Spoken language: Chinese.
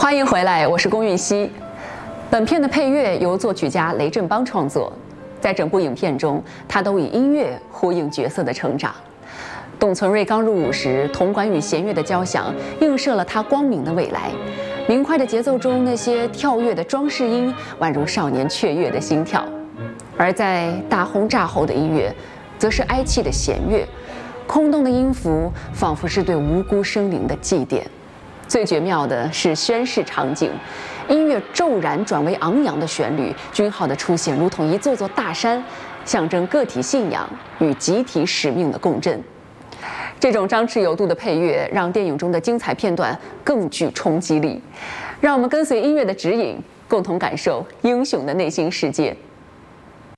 欢迎回来，我是龚韵希。本片的配乐由作曲家雷振邦创作，在整部影片中，他都以音乐呼应角色的成长。董存瑞刚入伍时，铜管与弦乐的交响映射了他光明的未来。明快的节奏中，那些跳跃的装饰音宛如少年雀跃的心跳；而在大轰炸后的音乐，则是哀戚的弦乐，空洞的音符仿佛是对无辜生灵的祭奠。最绝妙的是宣誓场景，音乐骤然转为昂扬的旋律，军号的出现如同一座座大山，象征个体信仰与集体使命的共振。这种张弛有度的配乐，让电影中的精彩片段更具冲击力。让我们跟随音乐的指引，共同感受英雄的内心世界。